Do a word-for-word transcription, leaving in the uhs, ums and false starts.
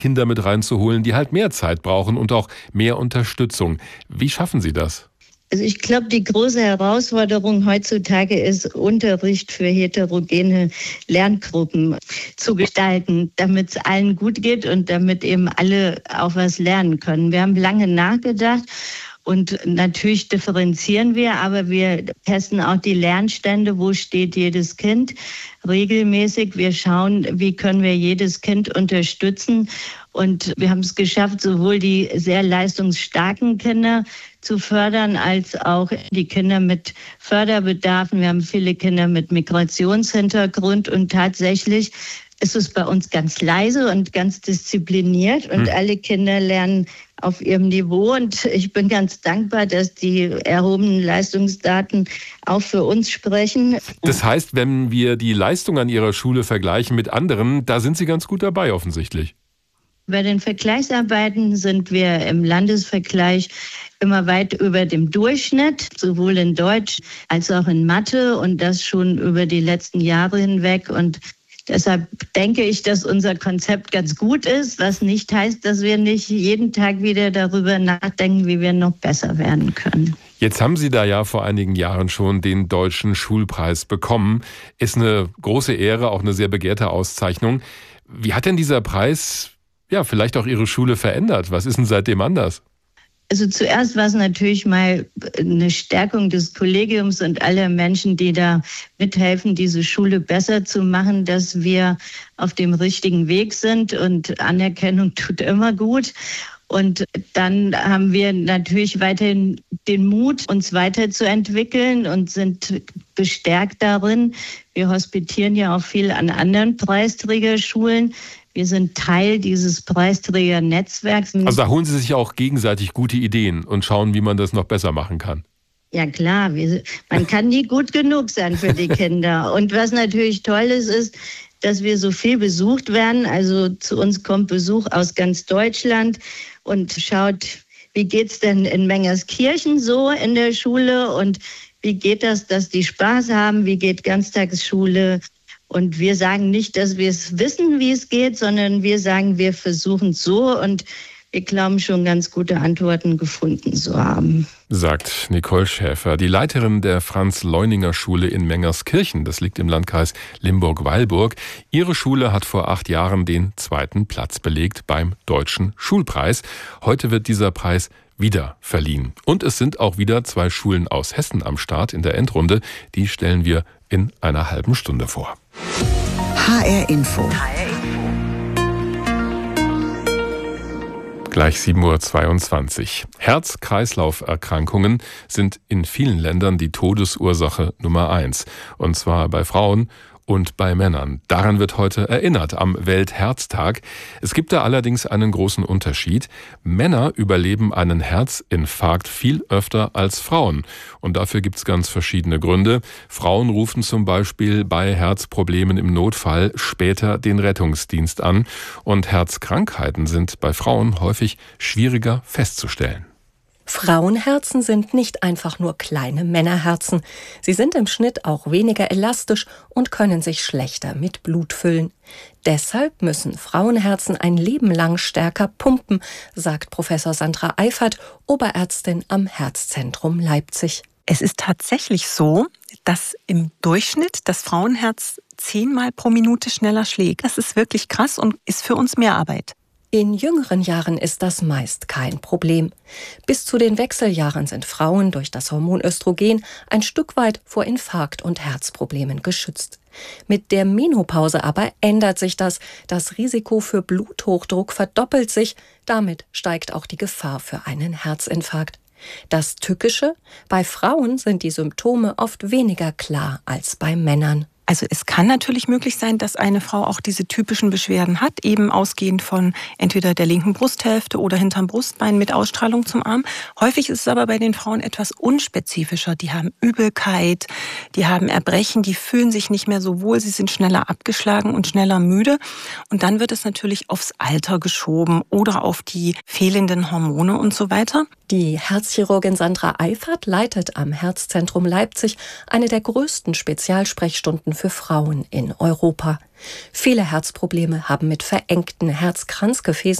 Kinder mit reinzuholen, die halt mehr Zeit brauchen und auch mehr Unterstützung. Wie schaffen Sie das? Also ich glaube, die große Herausforderung heutzutage ist, Unterricht für heterogene Lerngruppen zu gestalten, damit es allen gut geht und damit eben alle auch was lernen können. Wir haben lange nachgedacht. Und natürlich differenzieren wir, aber wir testen auch die Lernstände, wo steht jedes Kind regelmäßig. Wir schauen, wie können wir jedes Kind unterstützen. Und wir haben es geschafft, sowohl die sehr leistungsstarken Kinder zu fördern, als auch die Kinder mit Förderbedarfen. Wir haben viele Kinder mit Migrationshintergrund und tatsächlich ist es bei uns ganz leise und ganz diszipliniert und hm. alle Kinder lernen auf ihrem Niveau. Und ich bin ganz dankbar, dass die erhobenen Leistungsdaten auch für uns sprechen. Das heißt, wenn wir die Leistung an Ihrer Schule vergleichen mit anderen, da sind Sie ganz gut dabei offensichtlich. Bei den Vergleichsarbeiten sind wir im Landesvergleich immer weit über dem Durchschnitt, sowohl in Deutsch als auch in Mathe und das schon über die letzten Jahre hinweg. Und deshalb denke ich, dass unser Konzept ganz gut ist, was nicht heißt, dass wir nicht jeden Tag wieder darüber nachdenken, wie wir noch besser werden können. Jetzt haben Sie da ja vor einigen Jahren schon den Deutschen Schulpreis bekommen. Ist eine große Ehre, auch eine sehr begehrte Auszeichnung. Wie hat denn dieser Preis, ja, vielleicht auch Ihre Schule verändert? Was ist denn seitdem anders? Also zuerst war es natürlich mal eine Stärkung des Kollegiums und aller Menschen, die da mithelfen, diese Schule besser zu machen, dass wir auf dem richtigen Weg sind und Anerkennung tut immer gut. Und dann haben wir natürlich weiterhin den Mut, uns weiterzuentwickeln und sind bestärkt darin. Wir hospitieren ja auch viel an anderen Preisträgerschulen. Wir sind Teil dieses Preisträgernetzwerks. Also da holen Sie sich auch gegenseitig gute Ideen und schauen, wie man das noch besser machen kann. Ja klar, wir, man kann nie gut genug sein für die Kinder. Und was natürlich toll ist, ist, dass wir so viel besucht werden. Also zu uns kommt Besuch aus ganz Deutschland und schaut, wie geht's denn in Mengerskirchen so in der Schule und wie geht das, dass die Spaß haben, wie geht Ganztagsschule. Und wir sagen nicht, dass wir es wissen, wie es geht, sondern wir sagen, wir versuchen es so und wir glauben schon ganz gute Antworten gefunden zu haben. Sagt Nicole Schäfer, die Leiterin der Franz-Leuninger-Schule in Mengerskirchen. Das liegt im Landkreis Limburg-Weilburg. Ihre Schule hat vor acht Jahren den zweiten Platz belegt beim Deutschen Schulpreis. Heute wird dieser Preis wieder verliehen. Und es sind auch wieder zwei Schulen aus Hessen am Start in der Endrunde. Die stellen wir in einer halben Stunde vor. H R Info. Gleich sieben Uhr zweiundzwanzig. Herz-Kreislauf-Erkrankungen sind in vielen Ländern die Todesursache Nummer eins. Und zwar bei Frauen und bei Männern. Daran wird heute erinnert am Weltherztag. Es gibt da allerdings einen großen Unterschied. Männer überleben einen Herzinfarkt viel öfter als Frauen. Und dafür gibt es ganz verschiedene Gründe. Frauen rufen zum Beispiel bei Herzproblemen im Notfall später den Rettungsdienst an. Und Herzkrankheiten sind bei Frauen häufig schwieriger festzustellen. Frauenherzen sind nicht einfach nur kleine Männerherzen. Sie sind im Schnitt auch weniger elastisch und können sich schlechter mit Blut füllen. Deshalb müssen Frauenherzen ein Leben lang stärker pumpen, sagt Professor Sandra Eifert, Oberärztin am Herzzentrum Leipzig. Es ist tatsächlich so, dass im Durchschnitt das Frauenherz zehnmal pro Minute schneller schlägt. Das ist wirklich krass und ist für uns mehr Arbeit. In jüngeren Jahren ist das meist kein Problem. Bis zu den Wechseljahren sind Frauen durch das Hormon Östrogen ein Stück weit vor Infarkt- und Herzproblemen geschützt. Mit der Menopause aber ändert sich das. Das Risiko für Bluthochdruck verdoppelt sich. Damit steigt auch die Gefahr für einen Herzinfarkt. Das Tückische: Bei Frauen sind die Symptome oft weniger klar als bei Männern. Also es kann natürlich möglich sein, dass eine Frau auch diese typischen Beschwerden hat, eben ausgehend von entweder der linken Brusthälfte oder hinterm Brustbein mit Ausstrahlung zum Arm. Häufig ist es aber bei den Frauen etwas unspezifischer. Die haben Übelkeit, die haben Erbrechen, die fühlen sich nicht mehr so wohl, sie sind schneller abgeschlagen und schneller müde. Und dann wird es natürlich aufs Alter geschoben oder auf die fehlenden Hormone und so weiter. Die Herzchirurgin Sandra Eifert leitet am Herzzentrum Leipzig eine der größten Spezialsprechstunden für Frauen in Europa. Viele Herzprobleme haben mit verengten Herzkranzgefäßen